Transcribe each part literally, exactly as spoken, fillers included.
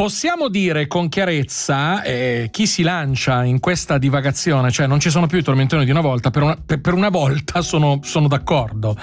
Possiamo dire con chiarezza, eh, chi si lancia in questa divagazione, cioè non ci sono più i tormentoni di una volta, per una, per, per una volta sono, sono d'accordo.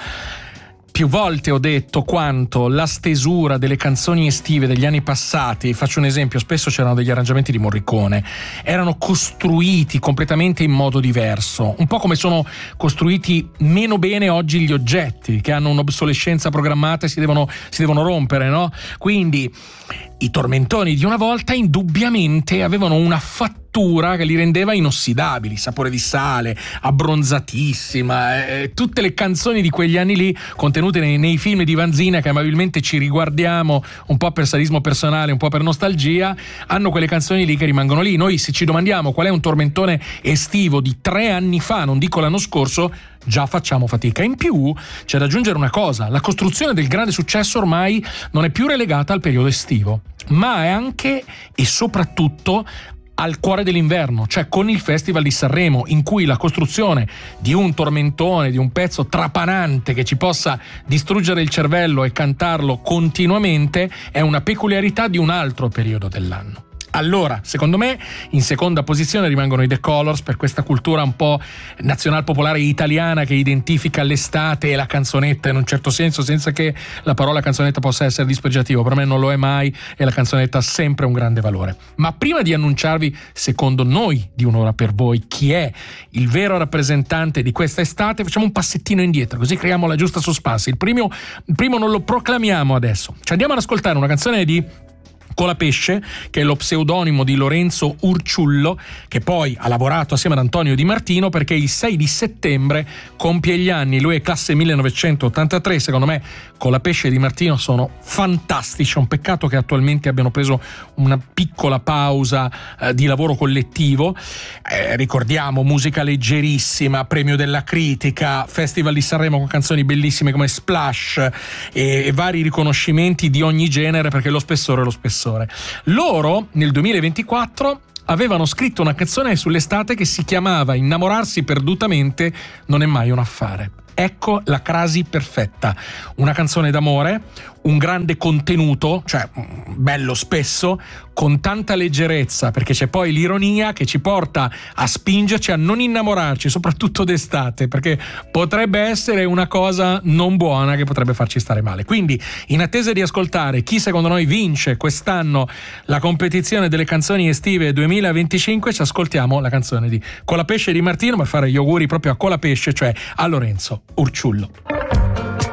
Più volte ho detto quanto la stesura delle canzoni estive degli anni passati, faccio un esempio, spesso c'erano degli arrangiamenti di Morricone, erano costruiti completamente in modo diverso, un po' come sono costruiti meno bene oggi gli oggetti, che hanno un'obsolescenza programmata e si devono, si devono rompere, no? Quindi i tormentoni di una volta indubbiamente avevano una fattura che li rendeva inossidabili, sapore di sale, abbronzatissima, eh, tutte le canzoni di quegli anni lì contenute nei, nei film di Vanzina, che amabilmente ci riguardiamo un po' per sadismo personale, un po' per nostalgia, hanno quelle canzoni lì che rimangono lì. Noi se ci domandiamo qual è un tormentone estivo di tre anni fa, non dico l'anno scorso, già facciamo fatica. In più c'è da aggiungere una cosa: la costruzione del grande successo ormai non è più relegata al periodo estivo, ma è anche e soprattutto al cuore dell'inverno, cioè con il Festival di Sanremo, in cui la costruzione di un tormentone, di un pezzo trapanante che ci possa distruggere il cervello e cantarlo continuamente, è una peculiarità di un altro periodo dell'anno. Allora, secondo me, in seconda posizione rimangono i The Colors, per questa cultura un po' nazional-popolare italiana che identifica l'estate e la canzonetta in un certo senso, senza che la parola canzonetta possa essere dispregiativa. Per me non lo è mai e la canzonetta ha sempre un grande valore. Ma prima di annunciarvi, secondo noi, di Un'ora per voi, chi è il vero rappresentante di questa estate, facciamo un passettino indietro, così creiamo la giusta suspense. Il primo, il primo non lo proclamiamo adesso. Ci andiamo ad ascoltare una canzone di Colapesce, che è lo pseudonimo di Lorenzo Urciullo, che poi ha lavorato assieme ad Antonio Di Martino, perché il sei di settembre compie gli anni. Lui è classe millenovecentottantatré. Secondo me Colapesce e Di Martino sono fantastici. È un peccato che attualmente abbiano preso una piccola pausa eh, di lavoro collettivo. Eh, ricordiamo musica leggerissima, premio della critica, Festival di Sanremo con canzoni bellissime come Splash e, e vari riconoscimenti di ogni genere, perché lo spessore è lo spessore. Loro nel duemilaventiquattro avevano scritto una canzone sull'estate che si chiamava Innamorarsi perdutamente non è mai un affare. Ecco la crasi perfetta: una canzone d'amore, un grande contenuto, cioè bello spesso, con tanta leggerezza, perché c'è poi l'ironia che ci porta a spingerci a non innamorarci, soprattutto d'estate, perché potrebbe essere una cosa non buona che potrebbe farci stare male. Quindi, in attesa di ascoltare chi secondo noi vince quest'anno la competizione delle canzoni estive duemilaventicinque, ci ascoltiamo la canzone di Colapesce e Di Martino, per fare gli auguri proprio a Colapesce, cioè a Lorenzo Urciullo.